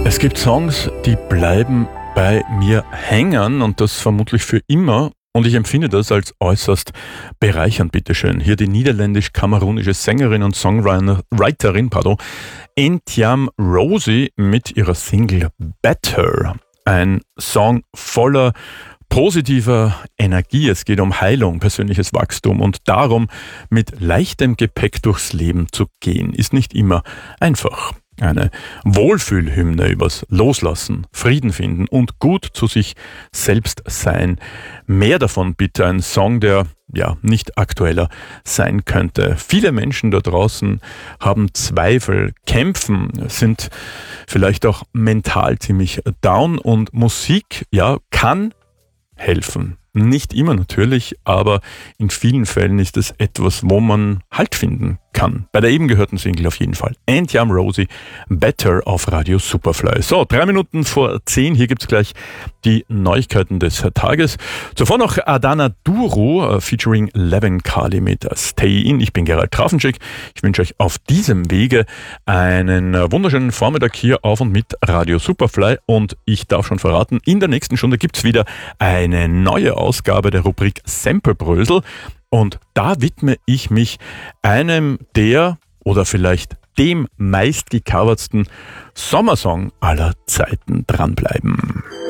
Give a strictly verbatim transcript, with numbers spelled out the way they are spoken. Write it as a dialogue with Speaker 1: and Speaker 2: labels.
Speaker 1: Es gibt Songs, die bleiben bei mir hängen und das vermutlich für immer. Und ich empfinde das als äußerst bereichernd, bitteschön. Hier die niederländisch-kamerunische Sängerin und Songwriterin, pardon, Entiam Rosie mit ihrer Single Better. Ein Song voller positiver Energie. Es geht um Heilung, persönliches Wachstum und darum, mit leichtem Gepäck durchs Leben zu gehen, ist nicht immer einfach. Eine Wohlfühlhymne übers Loslassen, Frieden finden und gut zu sich selbst sein. Mehr davon bitte, ein Song, der ja nicht aktueller sein könnte. Viele Menschen da draußen haben Zweifel, kämpfen, sind vielleicht auch mental ziemlich down und Musik, ja, kann helfen. Nicht immer natürlich, aber in vielen Fällen ist es etwas, wo man Halt finden kann. Bei der eben gehörten Single auf jeden Fall. Entiam Rosie, Better auf Radio Superfly. So, drei Minuten vor zehn, hier gibt's gleich die Neuigkeiten des Tages. Zuvor noch Adana Duru uh, featuring Levin Kali mit Stay In. Ich bin Gerald Trafenschek. Ich wünsche euch auf diesem Wege einen wunderschönen Vormittag hier auf und mit Radio Superfly und ich darf schon verraten, in der nächsten Stunde gibt's wieder eine neue Ausgabe der Rubrik Samplebrösel. Und da widme ich mich einem der oder vielleicht dem meistgecovertsten Sommersong aller Zeiten. Dranbleiben.